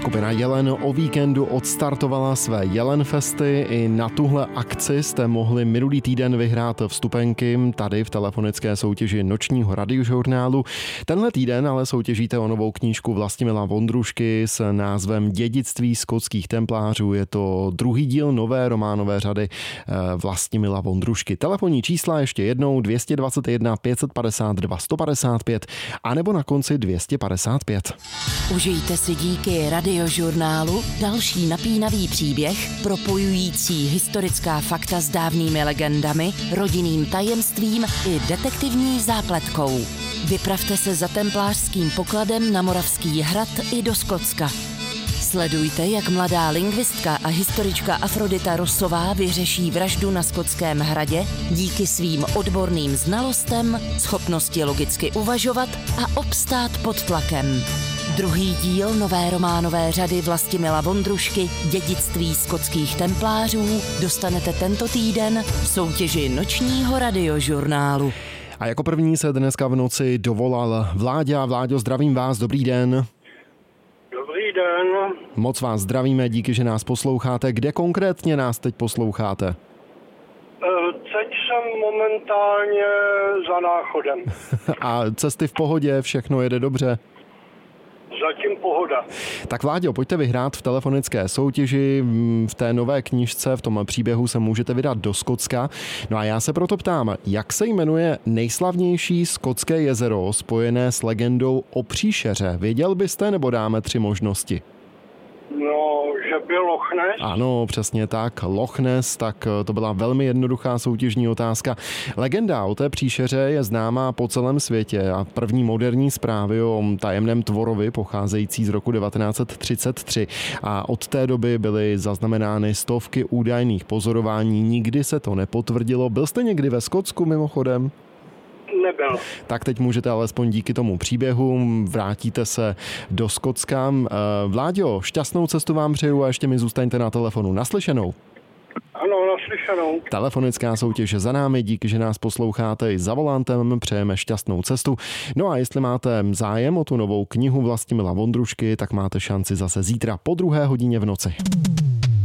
Skupina Jelen o víkendu odstartovala své Jelenfesty. I na tuhle akci jste mohli minulý týden vyhrát vstupenky tady v telefonické soutěži Nočního radiožurnálu. Tenhle týden ale soutěžíte o novou knížku Vlastimila Vondrušky s názvem Dědictví skotských templářů. Je to druhý díl nové románové řady Vlastimila Vondrušky. Telefonní čísla ještě jednou 221 552 155 anebo na konci 255. Užijte si díky radiožurnálu další napínavý příběh propojující historická fakta s dávnými legendami, rodinným tajemstvím i detektivní zápletkou. Vypravte se za templářským pokladem na Moravský hrad i do Skotska. Sledujte, jak mladá lingvistka a historička Afrodita Rossová vyřeší vraždu na Skotském hradě díky svým odborným znalostem, schopnosti logicky uvažovat a obstát pod tlakem. Druhý díl nové románové řady Vlastimila Vondrušky Dědictví skotských templářů dostanete tento týden v soutěži Nočního radiožurnálu. A jako první se dneska v noci dovolal Vláďa. Vláďo, zdravím vás, dobrý den. Dobrý den. Moc vás zdravíme, díky, že nás posloucháte. Kde konkrétně nás teď posloucháte? Teď jsem momentálně za Náchodem. A cesty v pohodě, všechno jede dobře? Zatím pohoda. Tak Vláďo, pojďte vyhrát v telefonické soutěži. V té nové knížce, v tom příběhu se můžete vydat do Skotska. No a já se proto ptám, jak se jmenuje nejslavnější skotské jezero spojené s legendou o příšeře? Věděl byste, nebo dáme 3 možnosti? No, že byl Loch Ness? Ano, přesně tak. Loch Ness, tak to byla velmi jednoduchá soutěžní otázka. Legenda o té příšeře je známá po celém světě a první moderní zprávy o tajemném tvorovi pocházející z roku 1933 a od té doby byly zaznamenány stovky údajných pozorování. Nikdy se to nepotvrdilo. Byl jste někdy ve Skotsku mimochodem? Nebyl. Tak teď můžete alespoň díky tomu příběhu, vrátíte se do Skotska. Vláďo, šťastnou cestu vám přeju a ještě mi zůstaňte na telefonu. Naslyšenou. Ano, naslyšenou. Telefonická soutěž za námi, díky, že nás posloucháte i za volantem, přejeme šťastnou cestu. No a jestli máte zájem o tu novou knihu Vlastimila Vondrušky, tak máte šanci zase zítra po 2:00 v noci.